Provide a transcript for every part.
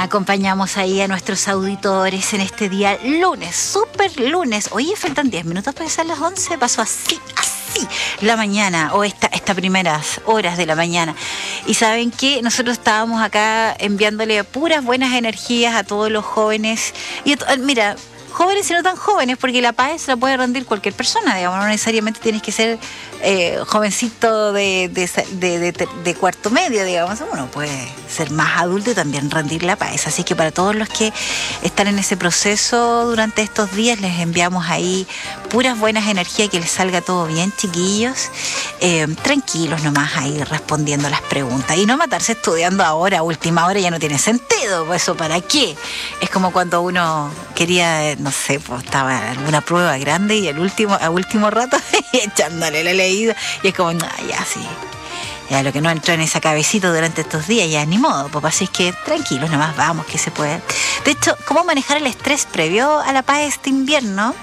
acompañamos ahí a nuestros auditores en este día lunes, súper lunes. Oye, faltan 10 minutos para que sean las 11, pasó así la mañana, o estas primeras horas de la mañana. Y saben que nosotros estábamos acá enviándole puras buenas energías a todos los jóvenes. Y mira, jóvenes y no tan jóvenes, porque la paz se la puede rendir cualquier persona, digamos, no necesariamente tienes que ser jovencito de cuarto medio, digamos. Uno puede ser más adulto y también rendir la paz. Así que para todos los que están en ese proceso durante estos días, les enviamos ahí puras buenas energías, que les salga todo bien, chiquillos. Tranquilos nomás ahí respondiendo las preguntas. Y no matarse estudiando ahora, a última hora, ya no tiene sentido. Pues eso, ¿para qué? Es como cuando uno quería, no sé, pues estaba en alguna prueba grande y a último rato echándole la leída. Y es como, ya sí. Ya lo que no entró en esa cabecita durante estos días, ya ni modo, pues así es que tranquilos nomás, vamos, que se puede. De hecho, ¿cómo manejar el estrés previo a la paz de este invierno?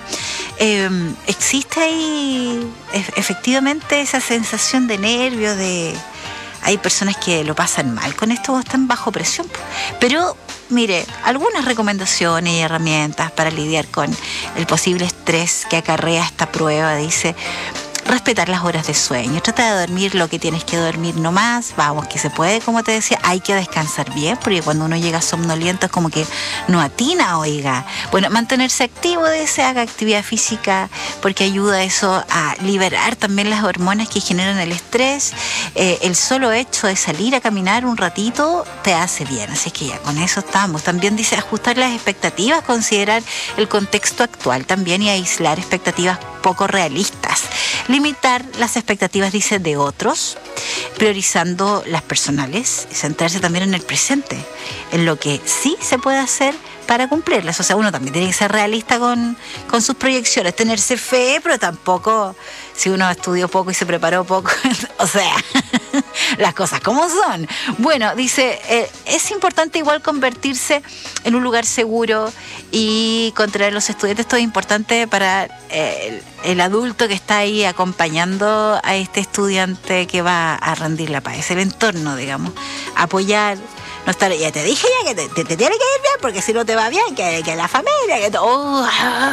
Existe ahí efectivamente esa sensación de nervio, hay personas que lo pasan mal con esto, están bajo presión, pero mire, algunas recomendaciones y herramientas para lidiar con el posible estrés que acarrea esta prueba. Dice: respetar las horas de sueño, trata de dormir lo que tienes que dormir nomás, vamos, que se puede, como te decía, hay que descansar bien, porque cuando uno llega somnoliento es como que no atina, oiga. Bueno, mantenerse activo, haga actividad física, porque ayuda eso a liberar también las hormonas que generan el estrés. El solo hecho de salir a caminar un ratito te hace bien, así que ya con eso estamos. También dice ajustar las expectativas, considerar el contexto actual también y aislar expectativas poco realistas. Limitar las expectativas, dice, de otros, priorizando las personales y centrarse también en el presente, en lo que sí se puede hacer para cumplirlas. O sea, uno también tiene que ser realista con sus proyecciones, tenerse fe, pero tampoco, si uno estudió poco y se preparó poco, o sea, las cosas como son. Bueno, dice, es importante igual convertirse en un lugar seguro y contraer los estudiantes. Esto es importante para el adulto que está ahí acompañando a este estudiante que va a rendir la paz. Es el entorno, digamos, apoyar. No estar, ya te dije ya que te tiene que ir bien, porque si no te va bien, que la familia, que todo.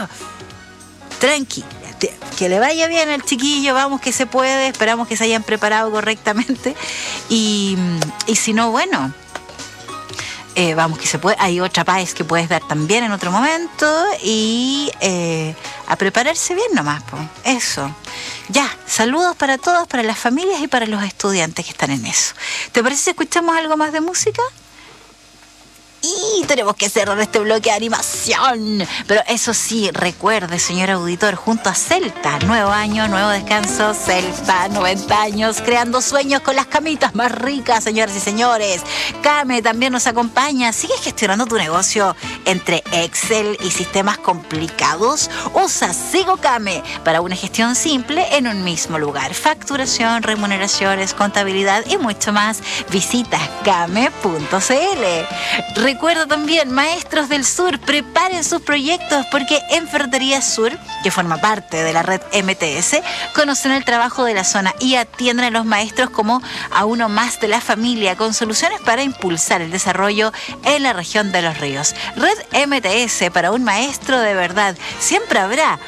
Tranqui, que le vaya bien al chiquillo, vamos, que se puede, esperamos que se hayan preparado correctamente. Y si no, bueno, vamos, que se puede. Hay otra paz que puedes dar también en otro momento y a prepararse bien nomás, pues. Eso. Ya, saludos para todos, para las familias y para los estudiantes que están en eso. ¿Te parece si escuchamos algo más de música? Y tenemos que cerrar este bloque de animación. Pero eso sí, recuerde, señor auditor, junto a Celta, nuevo año, nuevo descanso, Celta, 90 años, creando sueños con las camitas más ricas, señoras y señores. Kame también nos acompaña. ¿Sigues gestionando tu negocio entre Excel y sistemas complicados? Usa Sigo Kame para una gestión simple en un mismo lugar. Facturación, remuneraciones, contabilidad y mucho más. Visita kame.cl. Recuerda también, Maestros del Sur, preparen sus proyectos, porque en Ferretería Sur, que forma parte de la red MTS, conocen el trabajo de la zona y atienden a los maestros como a uno más de la familia, con soluciones para impulsar el desarrollo en la región de Los Ríos. Red MTS, para un maestro de verdad. Siempre habrá